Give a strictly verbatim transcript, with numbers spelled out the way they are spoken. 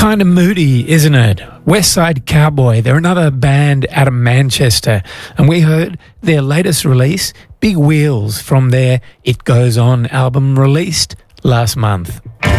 Kind of moody, isn't it? West Side Cowboy, they're another band out of Manchester, and we heard their latest release, Big Wheels, from their It Goes On album released last month.